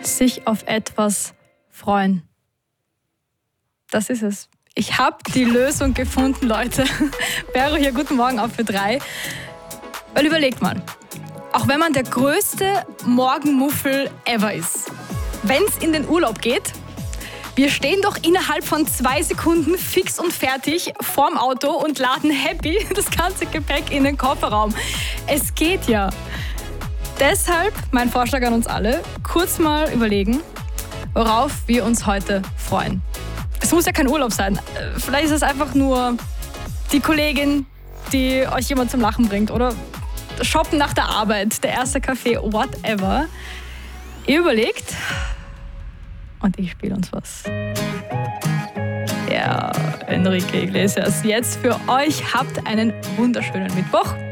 sich auf etwas freuen. Das ist es. Ich habe die Lösung gefunden, Leute. Vero hier, guten Morgen auf für 3. Weil überlegt mal, auch wenn man der größte Morgenmuffel ever ist, wenn es in den Urlaub geht, wir stehen doch innerhalb von 2 Sekunden fix und fertig vorm Auto und laden happy das ganze Gepäck in den Kofferraum. Es geht ja. Deshalb mein Vorschlag an uns alle, kurz mal überlegen, worauf wir uns heute freuen. Es muss ja kein Urlaub sein. Vielleicht ist es einfach nur die Kollegin, die euch jemand zum Lachen bringt. Oder shoppen nach der Arbeit, der erste Kaffee, whatever. Ihr überlegt und ich spiele uns was. Ja, Enrique Iglesias, jetzt für euch. Habt einen wunderschönen Mittwoch.